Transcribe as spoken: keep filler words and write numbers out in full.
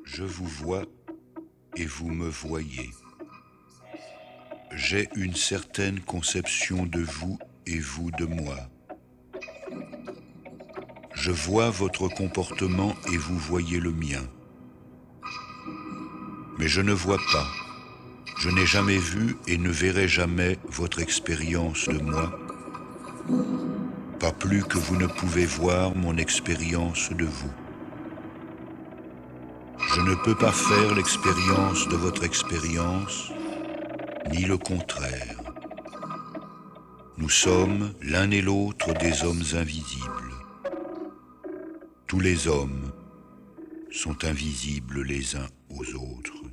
Je vous vois et vous me voyez. J'ai une certaine conception de vous et vous de moi. Je vois votre comportement et vous voyez le mien. Mais je ne vois pas. Je n'ai jamais vu et ne verrai jamais votre expérience de moi, pas plus que vous ne pouvez voir mon expérience de vous. Je ne peux pas faire l'expérience de votre expérience, ni le contraire. Nous sommes l'un et l'autre des hommes invisibles. Tous les hommes sont invisibles les uns aux autres.